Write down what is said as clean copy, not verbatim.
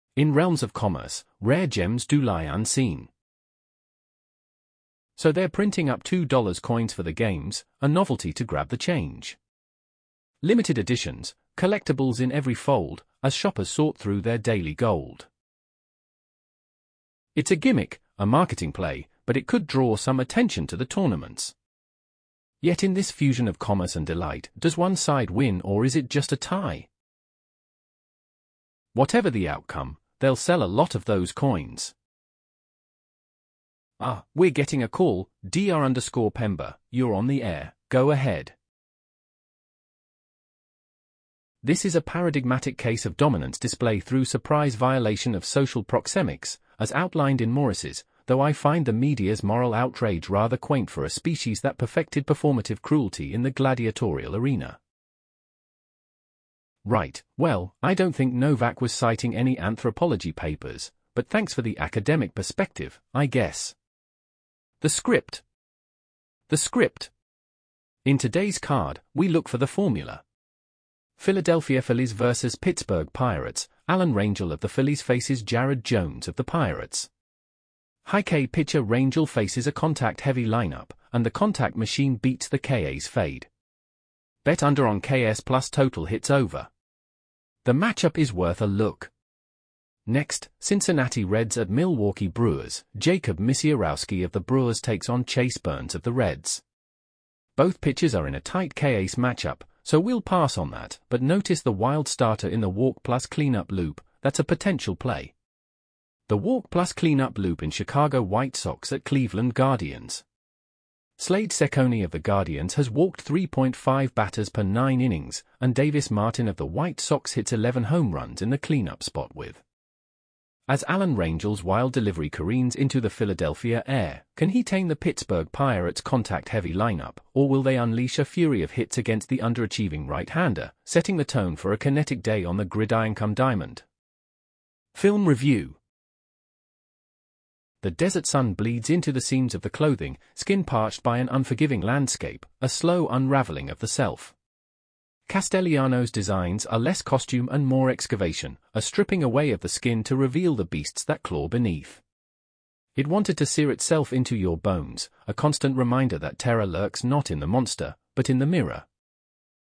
In realms of commerce, rare gems do lie unseen. So they're printing up $2 coins for the games, a novelty to grab the change. Limited editions, collectibles in every fold, as shoppers sort through their daily gold. It's a gimmick, a marketing play, but it could draw some attention to the tournaments. Yet in this fusion of commerce and delight, does one side win or is it just a tie? Whatever the outcome, they'll sell a lot of those coins. Ah, we're getting a call, Dr_Pemba, you're on the air, go ahead. This is a paradigmatic case of dominance display through surprise violation of social proxemics, as outlined in Morris's, though I find the media's moral outrage rather quaint for a species that perfected performative cruelty in the gladiatorial arena. Right, well, I don't think Novak was citing any anthropology papers, but thanks for the academic perspective, I guess. The script. The script. In today's card, we look for the formula. Philadelphia Phillies vs. Pittsburgh Pirates, Alan Rangel of the Phillies faces Jared Jones of the Pirates. High K pitcher Rangel faces a contact-heavy lineup, and the contact machine beats the KA's fade. Bet under on KS plus total hits over. The matchup is worth a look. Next, Cincinnati Reds at Milwaukee Brewers, Jacob Misiorowski of the Brewers takes on Chase Burns of the Reds. Both pitchers are in a tight K-Ace matchup, so we'll pass on that, but notice the wild starter in the walk plus cleanup loop, that's a potential play. The walk plus cleanup loop in Chicago White Sox at Cleveland Guardians. Slade Cecconi of the Guardians has walked 3.5 batters per 9 innings, and Davis Martin of the White Sox hits 11 home runs in the cleanup spot with. As Alan Rangel's wild delivery careens into the Philadelphia air, can he tame the Pittsburgh Pirates' contact-heavy lineup, or will they unleash a fury of hits against the underachieving right-hander, setting the tone for a kinetic day on the gridiron come diamond? Film review. The desert sun bleeds into the seams of the clothing, skin parched by an unforgiving landscape, a slow unraveling of the self. Castellano's designs are less costume and more excavation, a stripping away of the skin to reveal the beasts that claw beneath. It wanted to sear itself into your bones, a constant reminder that terror lurks not in the monster, but in the mirror.